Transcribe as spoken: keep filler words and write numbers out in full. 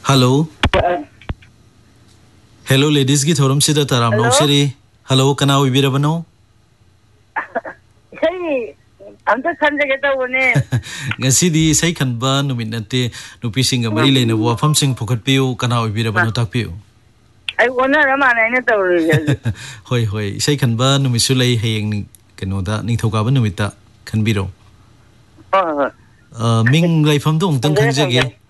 Hello. Hello, ladies. Ki thorum sida taram no siri. Hello, kana uibirabano? Hey, I'm just trying to get the one. Ngasidi say kan ba numinate nupising amari lena wa famsing phukat piu kana uibirabano tak piu. I wanna ramana in the Hoi hoi say kan ba numisulai hayeng kanoda ning thoka ba numita kan biro. Uh, Ming lai pham dong tang khang jage.